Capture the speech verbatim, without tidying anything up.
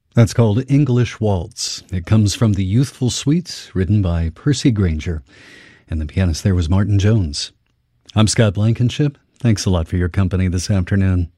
That's called English Waltz. It comes from the Youthful Suite, written by Percy Granger. And the pianist there was Martin Jones. I'm Scott Blankenship. Thanks a lot for your company this afternoon.